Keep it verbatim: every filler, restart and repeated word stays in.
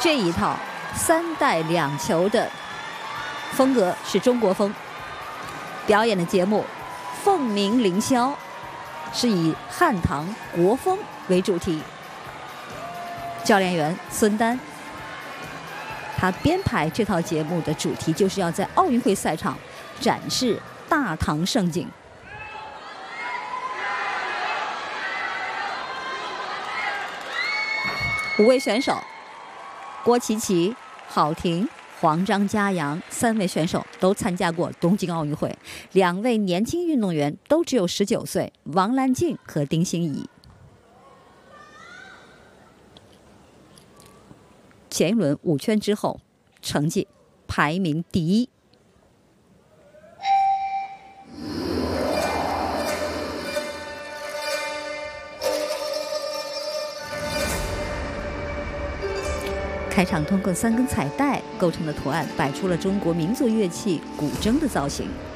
这一套三带两球的风格是中国风。表演的节目《凤鸣凌霄》是以汉唐国风为主题。教练员孙丹，他编排这套节目的主题就是要在奥运会赛场展示大唐盛景。五位选手郭琪琪、郝婷、黄张嘉阳三位选手都参加过东京奥运会，两位年轻运动员都只有十九岁，王兰静和丁欣怡。前一轮五圈之后，成绩排名第一。开场通过三根彩带构成的图案，摆出了中国民族乐器古筝的造型。